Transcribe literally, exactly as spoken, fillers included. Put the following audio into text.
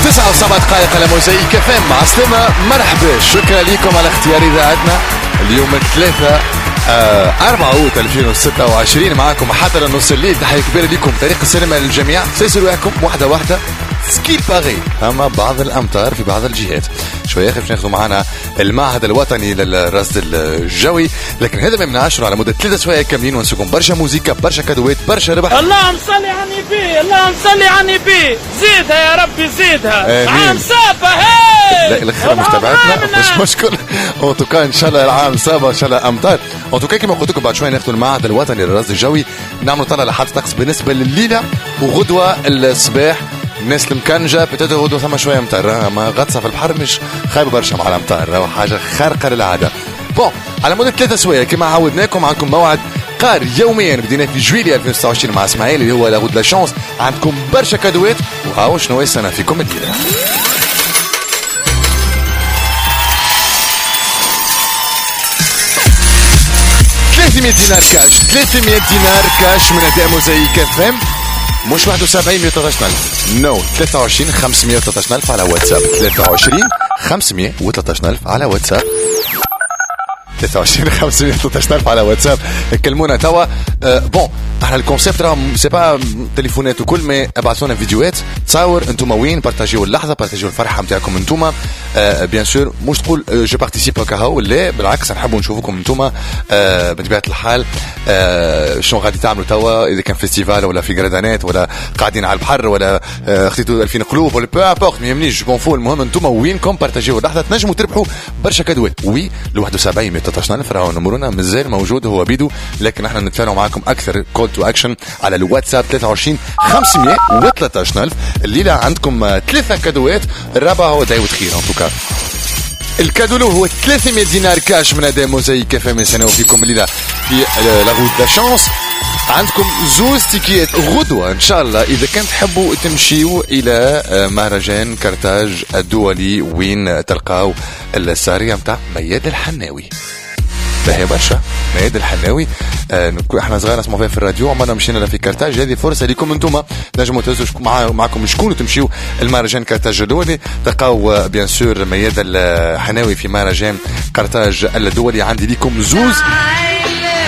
تسعة وسبع دقائق على موزايك اف ام مع سلامة. مرحبا، شكرا لكم على اختيار اذاعتنا اليوم الثلاثة أربعة أوت ألفين وستة وعشرين. معكم حتى لنص الليل. تحية كبيرة لكم، طريق السلامة للجميع. سيسروا لكم واحدة واحدة سكيل باغي، أما بعض الأمطار في بعض الجهات. شوية خف ناخذوا معنا المعهد الوطني للرصد الجوي، لكن هذا ما يمنعش على مدة ثلاثة سوايع كاملين ونسوكم برشا موزيكا، برشا كادوات، برشا ربح. اللهم صل على النبي، اللهم صل على النبي، زيدها يا ربي زيدها. عام صابة هاي. لا الأخيرة مش تبعتنا مش مشكلة. أوتوكا إن شاء الله العام صابة إن شاء الله أمطار. أوتوكا كما قلت لكم بعد شوية ناخذوا المعهد الوطني للرصد الجوي، نعملوا طلع لحد طقس بالنسبة لليلة وغدوة الصباح. الناس المكنجة بتدو غدوة ثم شوية أمطار، ما غطسة في البحر مش خايبة برشا مع الأمطار، حاجة خارقة للعادة. بون على مدة ثلاثة سوايع كما عودناكم عندكم موعد قار يوميا بدينا في جويلية ألفين وستة وعشرين مع اسماعيل اللي هو لا غود لا شانس. عندكم برشا كادوات وهاو شنو السنة فيكم الليلة. ثلاثمية دينار كاش، ثلاثمية دينار كاش من أداء موزايك اف ام. مش واحد وسبعين مية وثلاثة عشر ألف، نو ثلاثة وعشرين خمسمية وثلاثة عشر ألف على واتساب. ثلاثة وعشرين خمسمية وثلاثة عشر ألف على واتساب. ثلاثة وعشرين خمسمية وثلاثة عشر ألف على واتساب. كلمونا توا. أه بون احنا الكونسيبت راه سي با تليفونات وكل، ما ابعثوا لنا فيديوهات تصور انتم وين، بارتاجيو اللحظه، بارتاجيو الفرحه نتاعكم انتم. أه بيان سور مش تقول جو بارتيسيب كهو، لا بالعكس نحبوا نشوفكم انتم. أه بطبيعه الحال أه شنو غادي تعملوا توا، اذا كان فيستيفال ولا في جرادانات ولا قاعدين على البحر ولا أه خديتوا ألفين قلوب ولا بو امبورت، ما يهمنيش بون فو. المهم انتم وينكم بارتاجيو اللحظه، تنجموا تربحوا برشا كادوات. وي ل واحد وسبعين مية وثلاثة عشر ألف راهو نمرنا مازال موجود، هو بيدو، لكن احنا نتفاعلوا معاكم اكثر. كول تو اكشن على الواتساب ثلاثة وعشرين خمسمية وثلاثة عشر ألف. الليله عندكم ثلاثه كادوات، الرابع هو دعوه خير. ان توكا الكادولو هو ثلاثمية دينار كاش من اداء موزايك اف ام. سنه فيكم الليله في لا غود لا شانس. عندكم زوز تيكيات غدوه ان شاء الله اذا كنت تحبوا تمشيوا الى مهرجان كرتاج الدولي، وين تلقاو السهريه نتاع مياد الحناوي. فهي برشا مياد الحناوي. آه احنا صغار نسمعوا فيها في الراديو، عمرنا مشينا في كرتاج. هذه فرصه لكم انتم نجموا تهزوا مع معكم شكون وتمشيوا المهرجان كرتاج الدولي. تلقاو بيان سور مياد الحناوي في مهرجان كرتاج الدولي. عندي لكم زوز